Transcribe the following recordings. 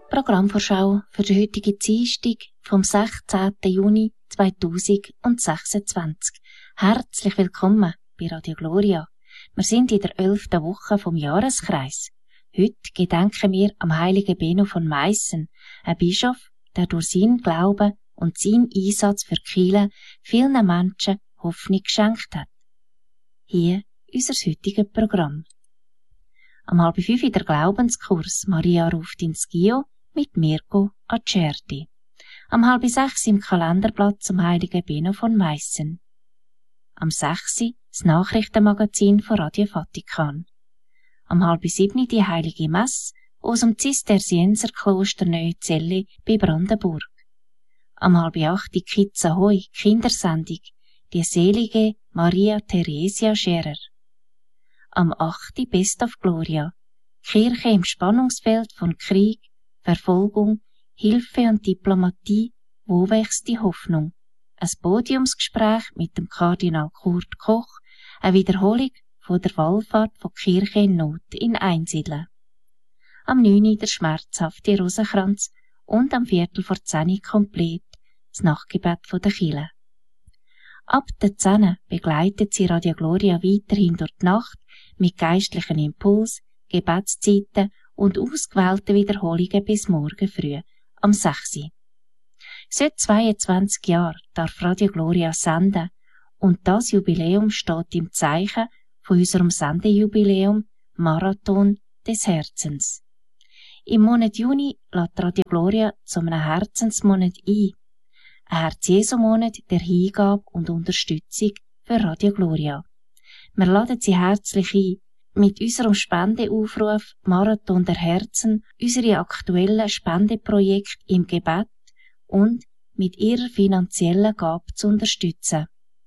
Programmvorschau für die heutige Dienstag vom 16. Juni 2026. Herzlich willkommen bei Radio Gloria. Wir sind in der 11. Woche vom Jahreskreis. Heute gedenken wir am heiligen Benno von Meissen, ein Bischof, der durch seinen Glauben und seinen Einsatz für die Kirche vielen Menschen Hoffnung geschenkt hat. Hier unser heutiges Programm. Am 4:30 der Glaubenskurs Maria ruft ins Gio mit Mirko Acerti. Am 5:30 im Kalenderblatt zum heiligen Benno von Meissen. Am 6 das Nachrichtenmagazin von Radio Vatikan. Am 6:30 die heilige Messe aus dem Zisterzienserkloster Neuzelle bei Brandenburg. Am 7:30 die Kids Ahoi Kindersendung, die selige Maria Theresia Scherer. Am 8 Best of Gloria, Kirche im Spannungsfeld von Krieg, Verfolgung, Hilfe und Diplomatie, wo wächst die Hoffnung? Ein Podiumsgespräch mit dem Kardinal Kurt Koch, eine Wiederholung von der Wallfahrt von Kirche in Not in Einsiedeln. Am 9 der schmerzhafte Rosenkranz und am 9:15 komplett das Nachtgebet von der Kirche. Ab der 10 begleitet sie Radio Gloria weiterhin durch die Nacht mit geistlichen Impuls, Gebetszeiten und ausgewählten Wiederholungen bis morgen früh, am 6. Seit 22 Jahren darf Radio Gloria senden und das Jubiläum steht im Zeichen von unserem Sendejubiläum Marathon des Herzens. Im Monat Juni lädt Radio Gloria zu einem Herzensmonat ein. Ein Herz-Jesu-Monat der Hingabe und Unterstützung für Radio Gloria. Wir laden Sie herzlich ein, mit unserem Spendeaufruf Marathon der Herzen unsere aktuellen Spendeprojekte im Gebet und mit ihrer finanziellen Gabe zu unterstützen.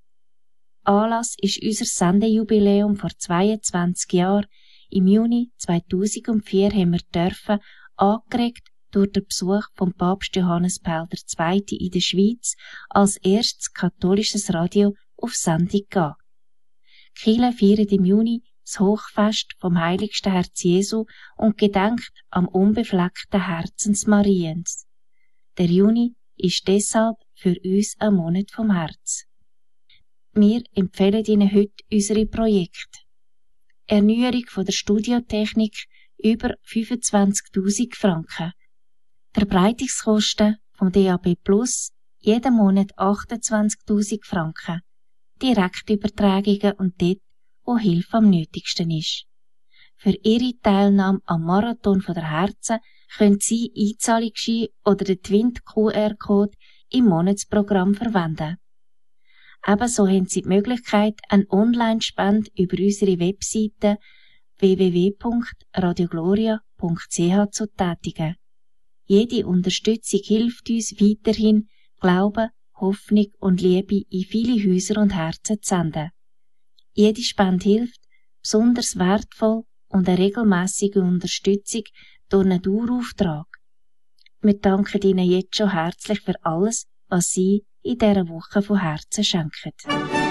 Anlass ist unser Sendejubiläum vor 22 Jahren. Im Juni 2004 haben wir dürfen, angeregt durch den Besuch von Papst Johannes Paul II. In der Schweiz, als erstes katholisches Radio auf Sendung gehen. Die Kirche feiert im Juni das Hochfest vom heiligsten Herz Jesu und gedenkt am unbefleckten Herzens Mariens. Der Juni ist deshalb für uns ein Monat vom Herz. Wir empfehlen Ihnen heute unsere Projekte. Erneuerung von der Studiotechnik über 25.000 Franken. Verbreitungskosten vom DAB Plus jeden Monat 28.000 Franken. Direktübertragungen und dort, wo Hilfe am nötigsten ist. Für Ihre Teilnahme am Marathon von der Herzen können Sie Einzahlungsschein oder den Twint-QR-Code im Monatsprogramm verwenden. Ebenso haben Sie die Möglichkeit, eine Online-Spende über unsere Webseite www.radiogloria.ch zu tätigen. Jede Unterstützung hilft uns weiterhin, Glauben, Hoffnung und Liebe in viele Häuser und Herzen zu senden. Jede Spende hilft, besonders wertvoll und eine regelmäßige Unterstützung durch einen Dauerauftrag. Wir danken Ihnen jetzt schon herzlich für alles, was Sie in dieser Woche von Herzen schenken.